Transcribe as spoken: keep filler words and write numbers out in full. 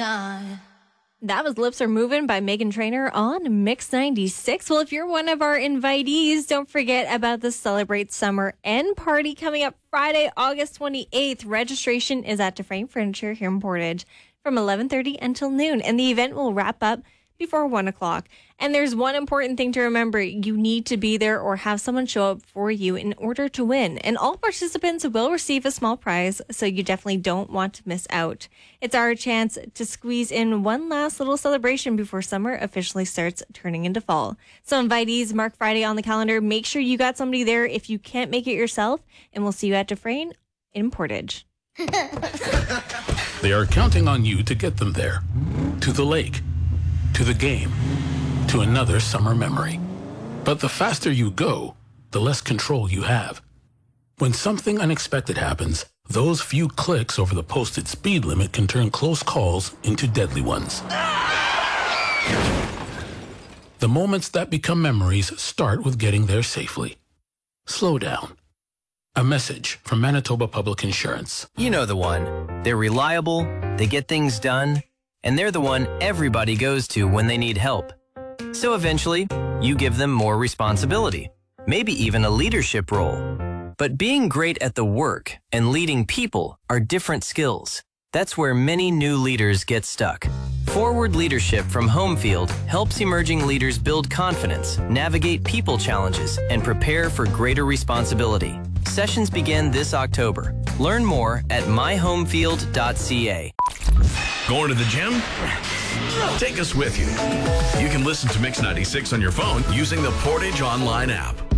not. That was Lips Are Moving by Meghan Trainor on Mix ninety-six. Well, if you're one of our invitees, don't forget about the Celebrate Summer End Party coming up Friday, August twenty-eighth. Registration is at Dufresne Furniture here in Portage from eleven thirty until noon, and the event will wrap up before one o'clock. And there's one important thing to remember. You need to be there or have someone show up for you in order to win. And all participants will receive a small prize, so you definitely don't want to miss out. It's our chance to squeeze in one last little celebration before summer officially starts turning into fall. So invitees, mark Friday on the calendar. Make sure you got somebody there if you can't make it yourself. And we'll see you at Dufresne in Portage. They are counting on you to get them there. To the lake. To the game, to another summer memory. But the faster you go, the less control you have. When something unexpected happens, those few clicks over the posted speed limit can turn close calls into deadly ones. The moments that become memories start with getting there safely. Slow down. A message from Manitoba Public Insurance. You know the one. They're reliable, they get things done, and they're the one everybody goes to when they need help. So eventually, you give them more responsibility, maybe even a leadership role. But being great at the work and leading people are different skills. That's where many new leaders get stuck. Forward Leadership from Homefield helps emerging leaders build confidence, navigate people challenges, and prepare for greater responsibility. Sessions begin this October. Learn more at my homefield dot c a. Going to the gym? Take us with you. You can listen to Mix ninety-six on your phone using the Portage Online app.